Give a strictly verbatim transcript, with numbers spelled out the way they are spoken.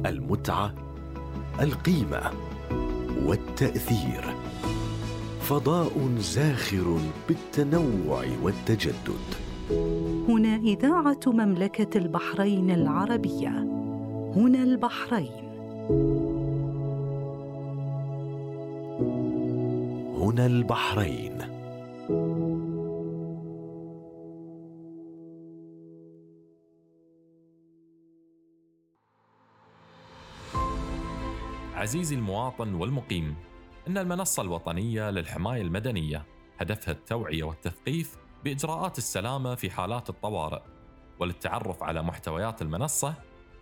المتعة، القيمة والتأثير. فضاء زاخر بالتنوع والتجدد. هنا إذاعة مملكة البحرين العربية. هنا البحرين. هنا البحرين. عزيزي المواطن والمقيم، إن المنصة الوطنية للحماية المدنية هدفها التوعية والتثقيف بإجراءات السلامة في حالات الطوارئ. وللتعرف على محتويات المنصة